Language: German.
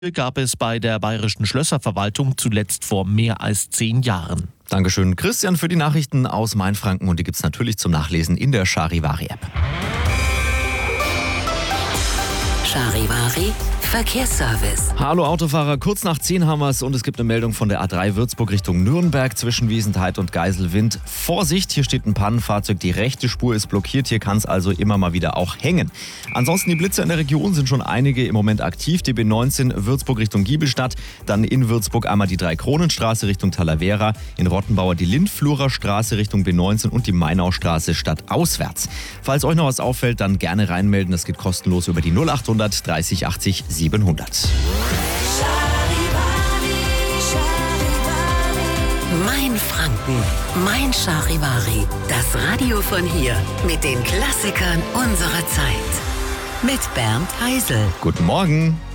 Gab es bei der Bayerischen Schlösserverwaltung zuletzt vor mehr als 10 Jahren. Dankeschön, Christian, für die Nachrichten aus Mainfranken. Und die gibt es natürlich zum Nachlesen in der Charivari-App. Charivari Verkehrsservice. Hallo Autofahrer, kurz nach 10 haben wir es und es gibt eine Meldung von der A3 Würzburg Richtung Nürnberg zwischen Wiesenthal und Geiselwind. Vorsicht, hier steht ein Pannenfahrzeug, die rechte Spur ist blockiert, hier kann es also immer mal wieder auch hängen. Ansonsten die Blitze in der Region sind schon einige im Moment aktiv. Die B19 Würzburg Richtung Giebelstadt, dann in Würzburg einmal die Dreikronenstraße Richtung Talavera, in Rottenbauer die Lindflurer Straße Richtung B19 und die Mainaustraße stadtauswärts. Falls euch noch was auffällt, dann gerne reinmelden, das geht kostenlos über die 0800 30 80 700. Mein Franken, mein Charivari. Das Radio von hier mit den Klassikern unserer Zeit. Mit Bernd Heisel. Guten Morgen.